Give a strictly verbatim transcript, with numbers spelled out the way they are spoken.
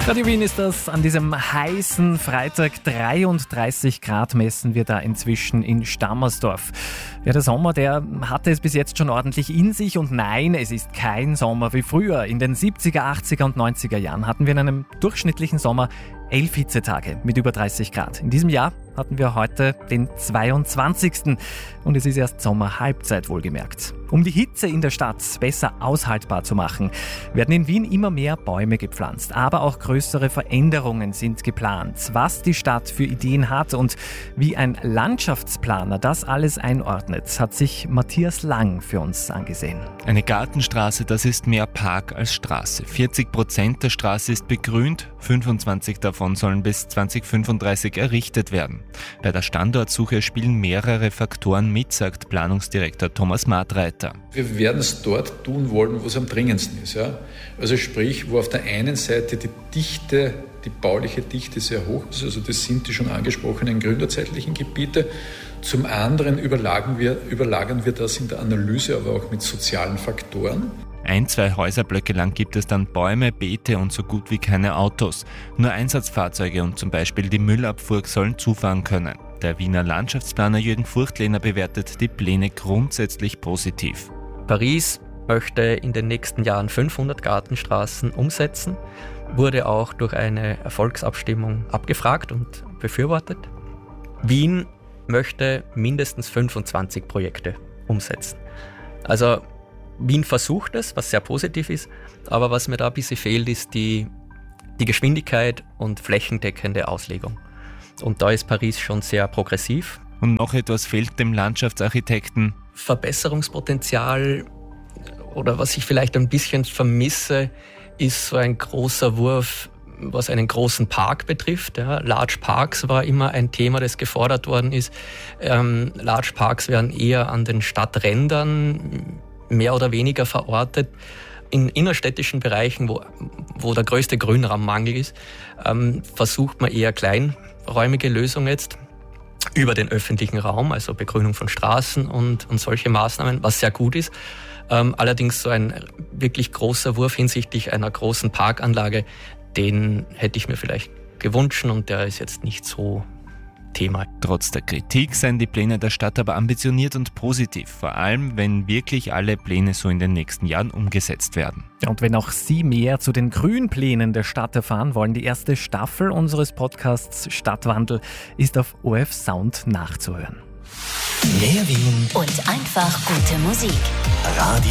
Radio Wien ist das an diesem heißen Freitag. dreiunddreißig Grad messen wir da inzwischen in Stammersdorf. Ja, der Sommer, der hatte es bis jetzt schon ordentlich in sich. Und nein, es ist kein Sommer wie früher. In den siebziger, achtziger und neunziger Jahren hatten wir in einem durchschnittlichen Sommer elf Hitzetage mit über dreißig Grad. In diesem Jahr hatten wir heute den zweiundzwanzigsten und es ist erst Sommerhalbzeit wohlgemerkt. Um die Hitze in der Stadt besser aushaltbar zu machen, werden in Wien immer mehr Bäume gepflanzt. Aber auch größere Veränderungen sind geplant. Was die Stadt für Ideen hat und wie ein Landschaftsplaner das alles einordnet, hat sich Matthias Lang für uns angesehen. Eine Gartenstraße, das ist mehr Park als Straße. vierzig Prozent der Straße ist begrünt, fünfundzwanzig davon sollen bis zweitausendfünfunddreißig errichtet werden. Bei der Standortsuche spielen mehrere Faktoren mit, sagt Planungsdirektor Thomas Martreiter. Wir werden es dort tun wollen, wo es am dringendsten ist. Ja? Also sprich, wo auf der einen Seite die Dichte, die bauliche Dichte sehr hoch ist, also das sind die schon angesprochenen gründerzeitlichen Gebiete. Zum anderen überlagern wir, überlagern wir das in der Analyse, aber auch mit sozialen Faktoren. Ein, zwei Häuserblöcke lang gibt es dann Bäume, Beete und so gut wie keine Autos. Nur Einsatzfahrzeuge und zum Beispiel die Müllabfuhr sollen zufahren können. Der Wiener Landschaftsplaner Jürgen Furchtlehner bewertet die Pläne grundsätzlich positiv. Paris möchte in den nächsten Jahren fünfhundert Gartenstraßen umsetzen, wurde auch durch eine Volksabstimmung abgefragt und befürwortet. Wien möchte mindestens fünfundzwanzig Projekte umsetzen. Also Wien versucht es, was sehr positiv ist, aber was mir da ein bisschen fehlt, ist die, die Geschwindigkeit und flächendeckende Auslegung. Und da ist Paris schon sehr progressiv. Und noch etwas fehlt dem Landschaftsarchitekten. Verbesserungspotenzial oder was ich vielleicht ein bisschen vermisse, ist so ein großer Wurf, was einen großen Park betrifft. Ja. Large Parks war immer ein Thema, das gefordert worden ist. Ähm, Large Parks werden eher an den Stadträndern mehr oder weniger verortet. In innerstädtischen Bereichen, wo, wo der größte Grünraummangel ist, ähm, versucht man eher kleinräumige Lösungen jetzt über den öffentlichen Raum, also Begrünung von Straßen und, und solche Maßnahmen, was sehr gut ist. Ähm, allerdings so ein wirklich großer Wurf hinsichtlich einer großen Parkanlage, den hätte ich mir vielleicht gewünscht und der ist jetzt nicht so Thema. Trotz der Kritik seien die Pläne der Stadt aber ambitioniert und positiv, vor allem wenn wirklich alle Pläne so in den nächsten Jahren umgesetzt werden. Ja, und wenn auch Sie mehr zu den Grünplänen der Stadt erfahren wollen, die erste Staffel unseres Podcasts Stadtwandel ist auf O R F Sound nachzuhören. Mehr Wien und einfach gute Musik. Radio